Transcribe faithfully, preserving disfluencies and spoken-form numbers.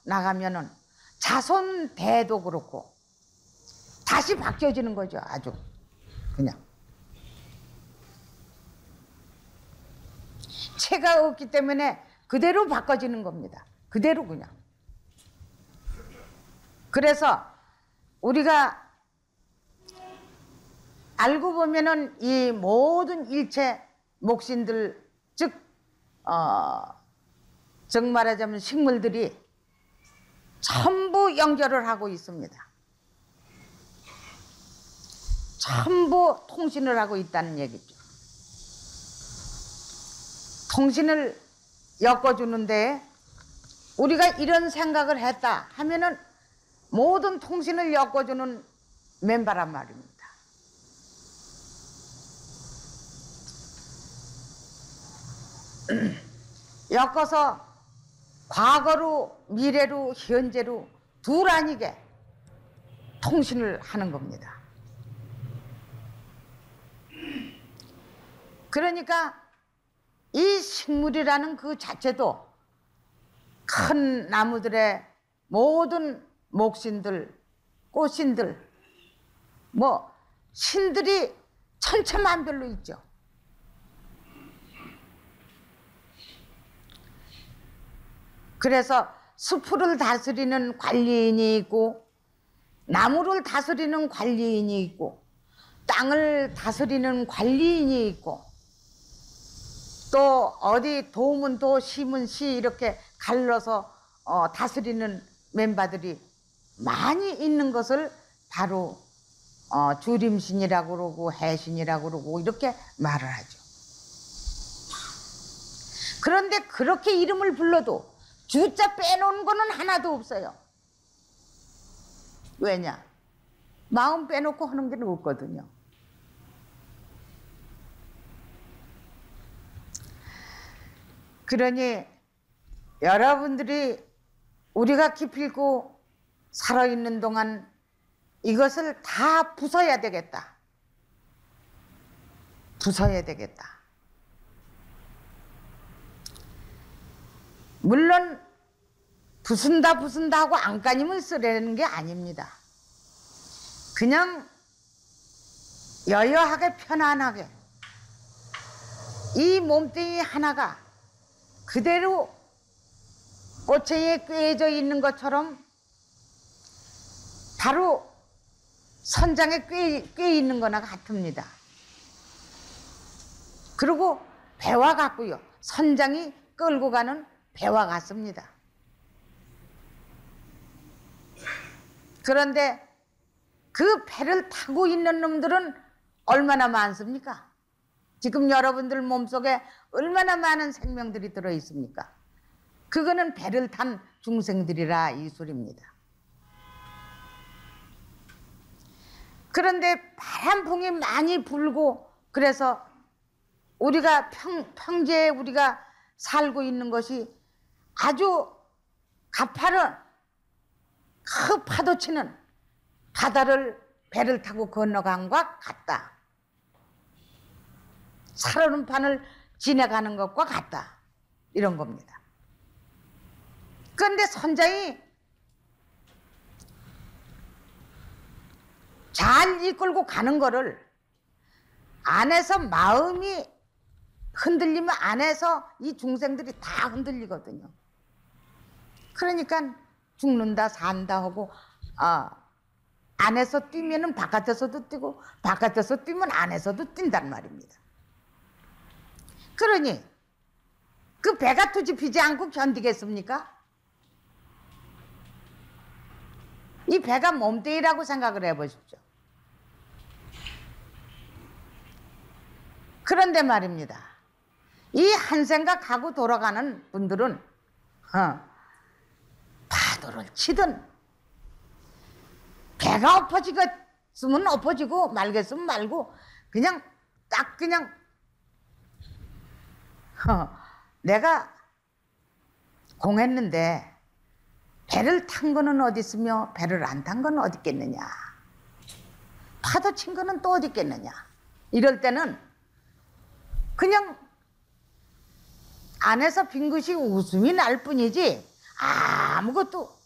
나가면은 자손 대도 그렇고 다시 바뀌어지는 거죠. 아주 그냥 체가 없기 때문에 그대로 바꿔지는 겁니다. 그대로 그냥. 그래서 우리가 알고 보면은 이 모든 일체 목신들, 즉 어, 즉 말하자면 식물들이 전부 연결을 하고 있습니다. 전부 통신을 하고 있다는 얘기죠. 통신을 엮어주는데 우리가 이런 생각을 했다 하면은 모든 통신을 엮어주는 멤버란 말입니다. 엮어서 과거로, 미래로, 현재로 둘 아니게 통신을 하는 겁니다. 그러니까 이 식물이라는 그 자체도 큰 나무들의 모든 목신들, 꽃신들, 뭐 신들이 천차만별로 있죠. 그래서 숲을 다스리는 관리인이 있고 나무를 다스리는 관리인이 있고 땅을 다스리는 관리인이 있고 또 어디 도움은 도, 심은 시 이렇게 갈라서 어, 다스리는 멤버들이 많이 있는 것을 바로 어, 주림신이라고 그러고 해신이라고 그러고 이렇게 말을 하죠. 그런데 그렇게 이름을 불러도 주자 빼놓은 거는 하나도 없어요. 왜냐? 마음 빼놓고 하는 게 없거든요. 그러니 여러분들이 우리가 기필고 살아있는 동안 이것을 다 부숴야 되겠다. 부숴야 되겠다. 물론 부순다 부순다 하고 안간힘을 쓰려는 게 아닙니다. 그냥 여여하게 편안하게 이 몸뚱이 하나가 그대로 꽃쟁이에 꿰져 있는 것처럼 바로 선장에 꿰, 꿰 있는 거나 같습니다. 그리고 배와 같고요. 선장이 끌고 가는 배와 같습니다. 그런데 그 배를 타고 있는 놈들은 얼마나 많습니까? 지금 여러분들 몸속에 얼마나 많은 생명들이 들어 있습니까? 그거는 배를 탄 중생들이라 이 소리입니다. 그런데 바람풍이 많이 불고 그래서 우리가 평, 평지에 우리가 살고 있는 것이 아주 가파른 큰 파도 치는 바다를 배를 타고 건너간 것 같다. 살얼음 판을 지나가는 것과 같다. 이런 겁니다. 그런데 선장이 잘 이끌고 가는 거를 안에서 마음이 흔들리면 안에서 이 중생들이 다 흔들리거든요. 그러니까 죽는다 산다 하고 아, 안에서 뛰면은 바깥에서도 뛰고 바깥에서 뛰면 안에서도 뛴단 말입니다. 그러니 그 배가 투집히지 않고 견디겠습니까? 이 배가 몸뚱이라고 생각을 해보십시오. 그런데 말입니다. 이 한 생각하고 돌아가는 분들은 어, 파도를 치든 배가 엎어지겠으면 엎어지고 말겠으면 말고 그냥 딱 그냥 어, 내가 공했는데 배를 탄 거는 어디 있으며 배를 안 탄 거는 어디 있겠느냐. 파도 친 거는 또 어디 있겠느냐. 이럴 때는 그냥 안에서 빈 것이 웃음이 날 뿐이지 아무것도